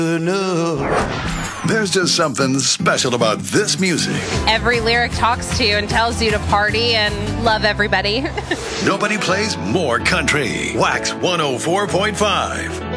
There's just something special about this music. Every lyric talks to you and tells you to party and love everybody. Nobody plays more country. Wax 104.5.